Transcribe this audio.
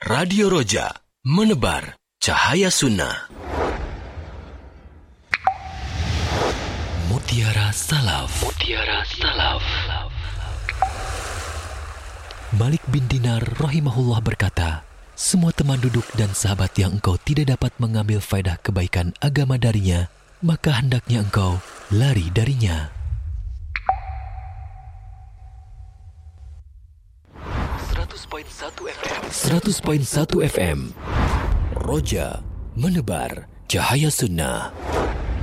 Radio Roja, menebar cahaya sunnah. Mutiara Salaf. Mutiara Salaf. Malik bin Dinar rahimahullah berkata, semua teman duduk dan sahabat yang engkau tidak dapat mengambil faedah kebaikan agama darinya, maka hendaknya engkau lari darinya. 100.1 FM Roja, menebar cahaya sunnah.